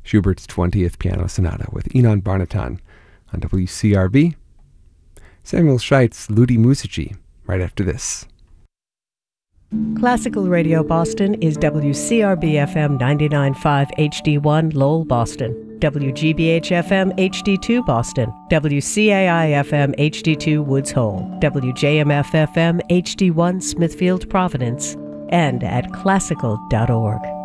Schubert's 20th Piano Sonata with Inon Barnatan on WCRB. Samuel Scheitz, Ludi Musici, right after this. Classical Radio Boston is WCRB-FM 99.5 HD1 Lowell, Boston, WGBH-FM HD2 Boston, WCAI-FM HD2 Woods Hole, WJMF-FM HD1 Smithfield, Providence, and at classical.org.